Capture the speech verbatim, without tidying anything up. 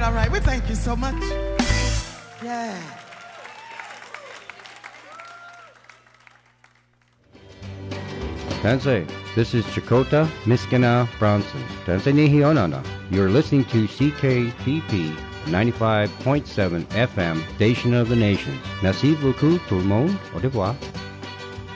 all right. We thank you so much. Yeah. Tansei, this is Chakota Miskina Bronson. Tansei Nihionana. You're listening to C K P P ninety-five point seven F M, Station of the Nations. Merci beaucoup tout le monde. Au revoir.